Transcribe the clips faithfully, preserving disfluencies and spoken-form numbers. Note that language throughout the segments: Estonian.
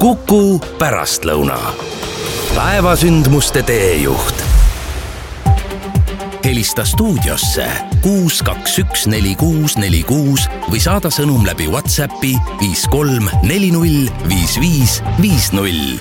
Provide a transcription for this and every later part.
Kuku pärastlõuna. Päevasündmuste teejuht. Helista stuudiosse kuus kaks üks neli kuus neli kuus või saada sõnum läbi WhatsAppi viis kolm neli null viis viis viis null.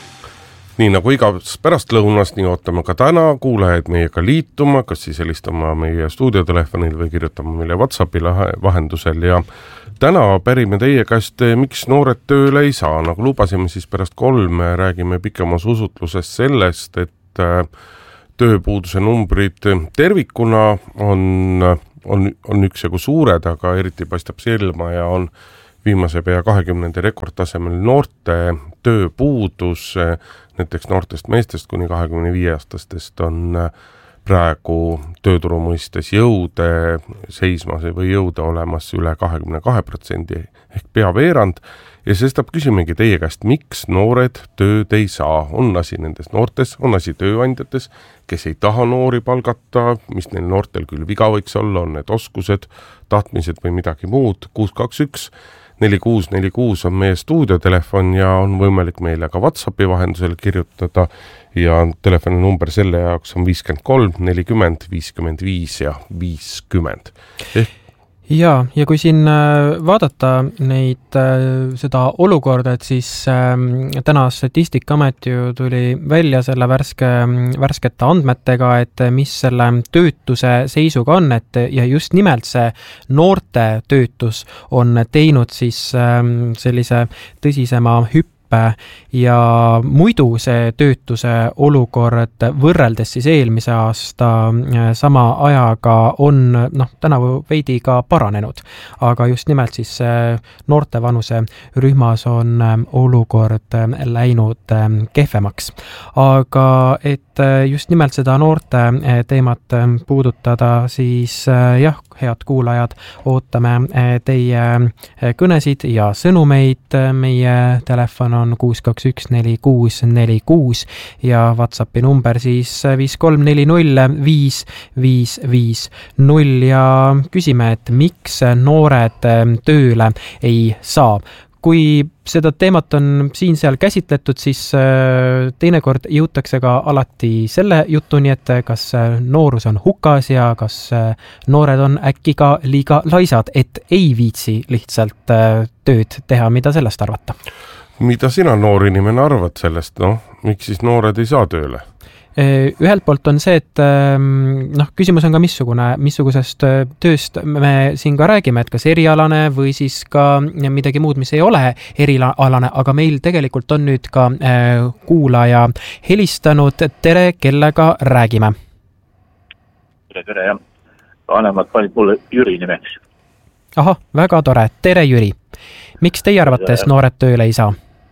Nii nagu igas pärastlõunast, nii ootame ka täna kuulajaid meiega liituma, kas siis helistama meie stuudiotelefonil või kirjutama meile WhatsAppi vahendusel. Ja täna pärime teie käest, miks noored tööle ei saa. Nagu lubasime, siis pärast kolme räägime pikemas usutluses sellest, et tööpuuduse numbrid tervikuna on, on, on üksjagu suured, aga eriti paistab silma ja on viimase pea kahekümnende rekordtasemel noorte tööpuudus, näiteks noortest meestest kuni kahekümne viie aastastest on praegu tööturu mõistes jõude seismas või jõude olemas üle kahekümne kahe protsendi ehk pea veerand. Ja sestap küsimegi teie käest, miks noored tööd ei saa. On asi nendes noortes, on asi tööandjates, kes ei taha noori palgata, mis neil noortel küll viga võiks olla, on need oskused, tahtmised või midagi muud. kuus kaks üks neli kuus neli kuus on meie stuudiotelefon ja on võimalik meile ka WhatsAppi vahendusel kirjutada ja telefoni number selle jaoks on viiskümmend kolm nelikümmend viiskümmend viis ja viiskümmend. Ehk Ja, ja kui siin vaadata neid, seda olukorda, et siis täna Statistikaamet ju tuli välja selle värske, värskete andmetega, et mis selle töötuse seisuga on, et ja just nimelt see noorte töötus on teinud siis sellise tõsisema hüppe ja muidu see töötuse olukord võrreldes siis eelmise aasta sama ajaga on noh, tänavu veidi ka paranenud, aga just nimelt siis noorte vanuse rühmas on olukord läinud kehvemaks. Aga et just nimelt seda noorte teemat puudutada, siis jah, head kuulajad, ootame teie kõnesid ja sõnumeid. Meie telefon on kuus kaks üks neli kuus neli kuus ja WhatsAppi number siis viis kolm neli null viis viis viis null ja küsime, et miks noored tööle ei saa. Kui seda teemat on siin seal käsitletud, siis teinekord jõutakse ka alati selle jutuni, et kas noorus on hukas ja kas noored on äkki ka liiga laisad, et ei viitsi lihtsalt tööd teha. Mida sellest arvata? Mida sina noor inimene arvad sellest? No, miks siis noored ei saa tööle? Ühelt poolt on see, et noh, küsimus on ka missugune, missugusest tööst me siin ka räägime, et kas erialane või siis ka midagi muud, mis ei ole erialane, aga meil tegelikult on nüüd ka kuulaja helistanud. Tere, kellega räägime? Tere, tere, jah. Vanemad panid mulle Jüri nimeks. Aha, väga tore. Tere, Jüri. Miks teie arvates noored tööle ei saa?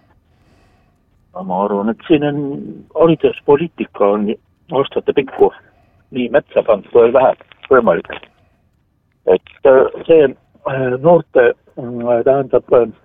Ma arvan, et siin on hariduspoliitika on aastate pikku nii metsa pannud kui vähe võimalik. Et see noorte tähendab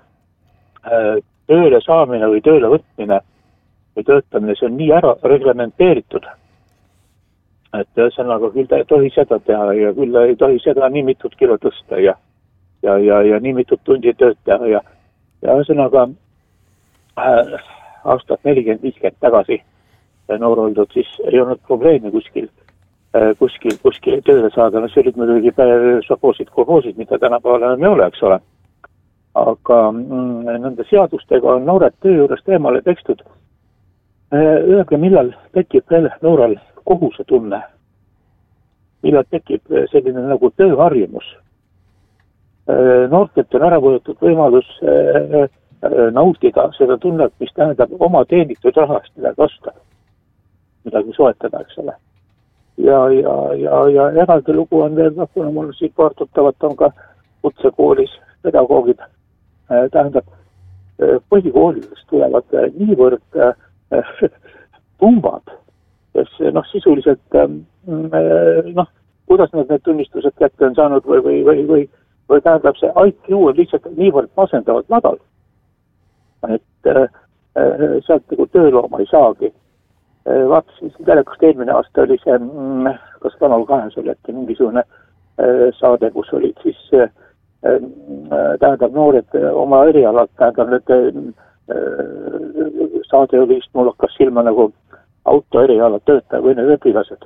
tööle saamine või tööle võtmine või töötamine, see on nii ära reglementeeritud. Et ühesõnaga küll ei tohi seda teha ja küll ei tohi seda nii mitut kilo tõsta ja, ja, ja, ja nii mitut tundi tööd teha ja, ja ühesõnaga äh, aastat nelikümmend viiskümmend tagasi noor oldud, siis ei olnud probleemi kuskil, kuskil, kuskil tööle saada. No see olid muidugi sopoosid, kolhoosid, mida tänapäeval enam ei ole, eks ole. Aga mm, nende seadustega on noored töö juurest eemale pekstud. Öelge, millal tekib veel nooral kohuse tunne? Millal tekib selline nagu tööharjumus? Noortelt on ära võetud võimalus nautida seda tunnet, mis tähendab oma teenitud rahast midagi osta, midagi soetada, eks ole. Ja, ja, ja, ja eraldi lugu on veel, kuna mul siit vaartutavat on ka kutsekoolis pedagoogid, tähendab, põhikoolidest tulevad niivõrd tumbad, kes noh, sisuliselt noh, kuidas nad need tunnistused kätte on saanud või, või, või, või, või tähendab see I Q on lihtsalt niivõrd masendavad madal, et äh, sealt nagu töölooma ei saagi. Äh, vaatasin siin telekust eelmine aasta oli see, mm, kas Kanal kahes oli äkki mingisugune äh, saade, kus olid siis äh, tähendab noored oma erialad, tähendab need saade oli vist, mul hakkas silma nagu auto eriala töötaja või need õpilased.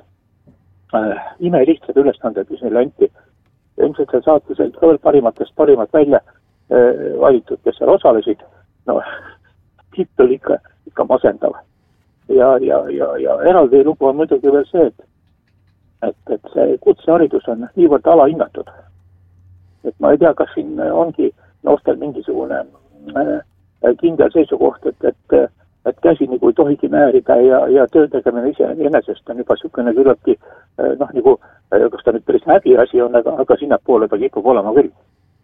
Ime lihtsad ülestanded, mis neile anti. Ilmselt seal saates veel parimatest parimat välja valitud, kes seal osalesid. No, tipp oli ikka, ikka masendav. Ja, ja, ja, ja eraldi lugu on muidugi veel see, et, et, et see kutseharidus on niivõrd alahinnatud. Et ma ei tea, kas siin ongi noostel mingisugune kindel seisukoht, et, et, et käsi nagu ei tohigi määrida ja, ja töö tegemine ise enesest on juba niisugune küllapki, noh, nagu, kas ta nüüd päris häbi asi on, aga, aga sinna poole ta kipub olema küll.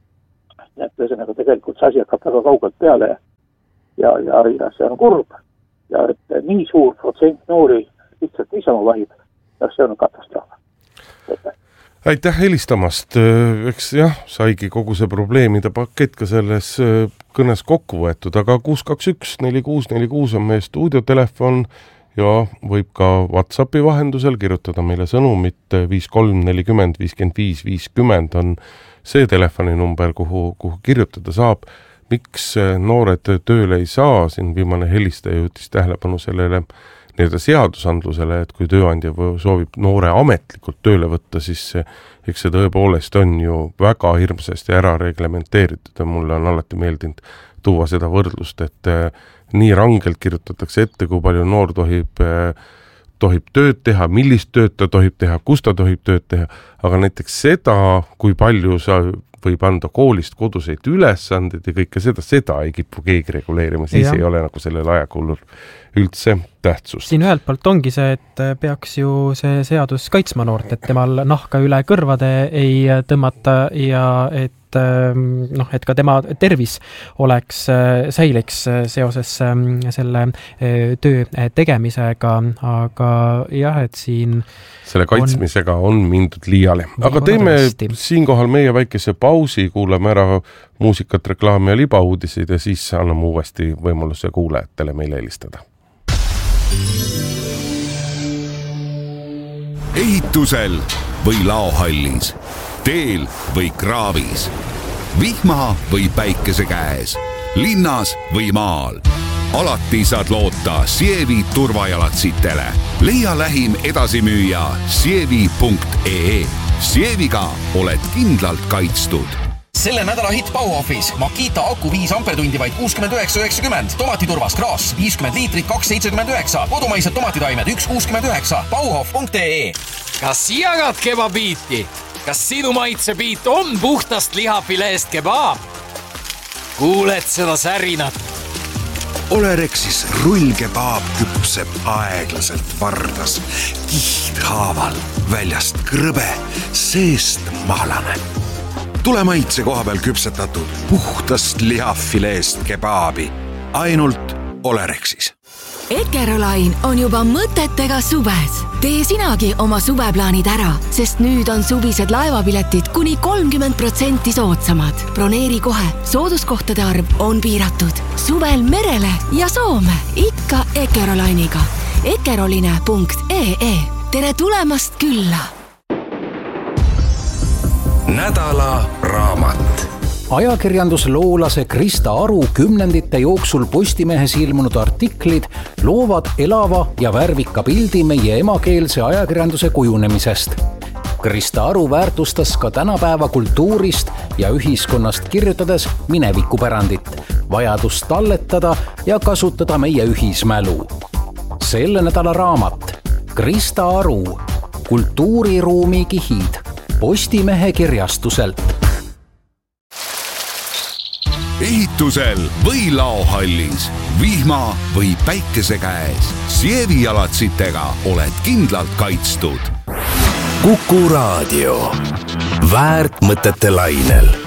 Et ühesõnaga tegelikult see asi hakkab väga kaugelt peale ja, ja, ja see on kurb. Ja et nii suur protsent noori lihtsalt niisama vahib, ja see on katastroof. Et, aitäh helistamast, eks jah, saigi kogu see probleemide pakett ka selles kõnes kokku võetud, aga kuus kaks üks neli kuus neli kuus on meie stuudiotelefon ja võib ka WhatsAppi vahendusel kirjutada meile sõnumit viis kolm nelikümmend viiskümmend viis viiskümmend on see telefoninumber, kuhu, kuhu kirjutada saab. Miks noored tööle ei saa, siin viimane helistaja jõutis tähelepanu sellele nii-öelda seadusandlusele, et kui tööandja soovib noore ametlikult tööle võtta, siis eks see tõepoolest on ju väga hirmsasti ära reglementeeritud ja mulle on alati meeldinud tuua seda võrdlust, et nii rangelt kirjutatakse ette, kui palju noor tohib, tohib tööd teha, millist tööd ta tohib teha, kus ta tohib tööd teha, aga näiteks seda, kui palju sa võib anda koolist koduseid ülesanded ja kõike seda, seda ei kipu keegi reguleerima, siis ja. Ei ole nagu sellel ajakullul üldse tähtsust. Siin ühelt poolt ongi see, et peaks ju see seadus kaitsma noort, et temal nahka üle kõrvade ei tõmmata ja et noh, et ka tema tervis oleks, säiliks seoses selle töö tegemisega, aga jah, et siin selle kaitsmisega on, on mindud liiale. Aga teeme tõesti. Siinkohal meie väikese pausi, kuulame ära muusikat, reklaami ja libauudiseid ja siis anname uuesti võimaluse kuulajatele meile helistada. Ehitusel või laohallis, teel või kraavis, vihma või päikese käes, linnas või maal. Alati saad loota Sievi turvajalatsitele. Leia lähim edasimüüja sievi punkt ee. Sieviga oled kindlalt kaitstud. Selle nädala hit Bauhofis Makita aku viis ampertundi vaid kuuskümmend üheksa üheksakümmend. Tomatiturvas Kraas viiskümmend liitrit kaks seitsekümmend üheksa. Kodumaised tomatitaimed üks kuuskümmend üheksa. Bauhof punkt ee. Kas jagad kebabiiti? Kas sinu maitsebiit on puhtast lihafileest kebaab? Kuuled seda särinat? Olerexis rullkebaab küpseb aeglaselt vardas. Kihdhaaval, väljast krõbe, seest mahlane. Tule maitse koha peal küpsetatud puhtast lihafileest kebaabi. Ainult Olerexis. Ekerolain on juba mõtetega suves. Tee sinagi oma suveplaanid ära, sest nüüd on suvised laevapiletid kuni kolmkümmend protsenti soodsamad. Broneeri kohe, sooduskohtade arv on piiratud. Suvel merele ja Soome, ikka Ekerolainiga. ekeroline punkt ee. Tere tulemast külla! Nädala raamat. Ajakirjandusloolase Krista Aru kümnendite jooksul Postimehes ilmunud artiklid loovad elava ja värvika pildi meie emakeelse ajakirjanduse kujunemisest. Krista Aru väärtustas ka tänapäeva kultuurist ja ühiskonnast kirjutades minevikupärandit, vajadust talletada ja kasutada meie ühismälu. Selle nädala raamat Krista Aru, kultuuriruumi kihid, Postimehe kirjastuselt. Ehitusel või laohallis, vihma või päikese käes, Sievi jalatsitega oled kindlalt kaitstud. Kuku Raadio. Väärt mõtete lainel.